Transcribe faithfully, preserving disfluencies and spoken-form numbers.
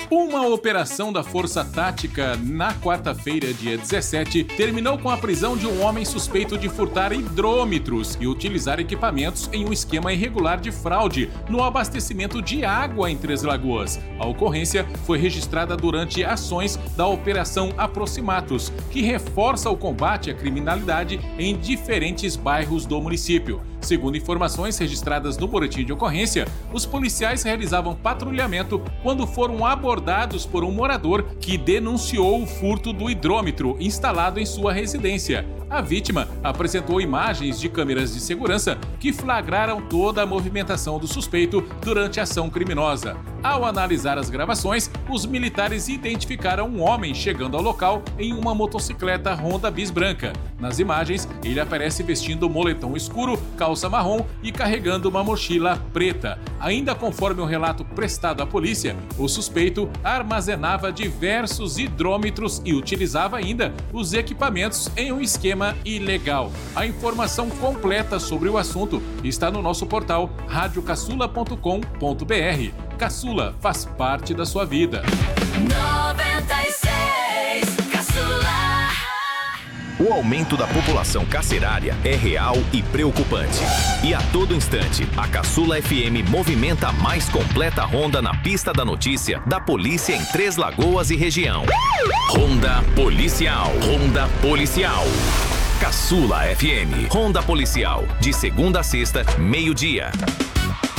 Uma operação da Força Tática na quarta-feira, dia dezessete, terminou com a prisão de um homem suspeito de furtar hidrômetros e utilizar equipamentos em um esquema irregular de fraude no abastecimento de água em Três Lagoas. A ocorrência foi registrada durante ações da Operação Aproximatos, que reforça o combate à criminalidade em diferentes bairros do município. Segundo informações registradas no boletim de ocorrência, os policiais realizavam patrulhamento quando foram abordados por um morador que denunciou o furto do hidrômetro instalado em sua residência. A vítima apresentou imagens de câmeras de segurança que flagraram toda a movimentação do suspeito durante a ação criminosa. Ao analisar as gravações, os militares identificaram um homem chegando ao local em uma motocicleta Honda Bis branca. Nas imagens, ele aparece vestindo moletom escuro, calça marrom e carregando uma mochila preta. Ainda conforme o relato prestado à polícia, o suspeito armazenava diversos hidrômetros e utilizava ainda os equipamentos em um esquema ilegal. A informação completa sobre o assunto está no nosso portal rádio caçula ponto com ponto br. Caçula faz parte da sua vida. noventa e seis Caçula. O aumento da população carcerária é real e preocupante. E a todo instante, a Caçula F M movimenta a mais completa ronda na pista da notícia da polícia em Três Lagoas e região. Ronda Policial. Ronda Policial. Caçula F M. Ronda Policial. De segunda a sexta, meio-dia.